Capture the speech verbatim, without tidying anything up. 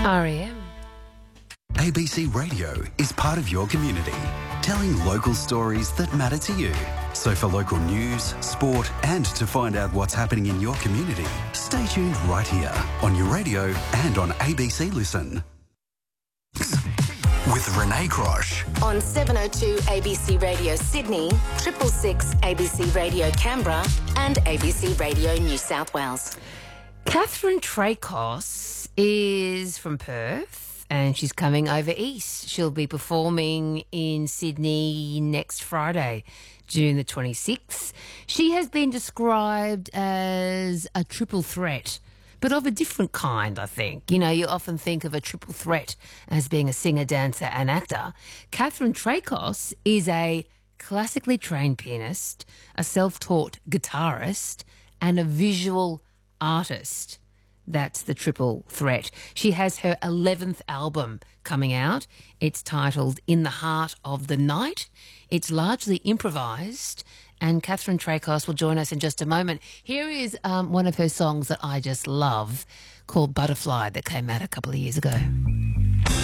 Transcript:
R E M. A B C Radio is part of your community, telling local stories that matter to you. So for local news, sport and to find out what's happening in your community, stay tuned right here on your radio and on A B C Listen. With Renee Crosh. On seven oh two A B C Radio Sydney, triple six A B C Radio Canberra and A B C Radio New South Wales. Catherine Tracos is from Perth and she's coming over east. She'll be performing in Sydney next Friday, June the twenty-sixth. She has been described as a triple threat, but of a different kind, I think. You know, you often think of a triple threat as being a singer, dancer and actor. Catherine Tracos is a classically trained pianist, a self-taught guitarist and a visual artist. That's the triple threat. She has her eleventh album coming out. It's titled In the Heart of the Night. It's largely improvised, and Catherine Tracos will join us in just a moment. Here is um, one of her songs that I just love, called Butterfly, that came out a couple of years ago.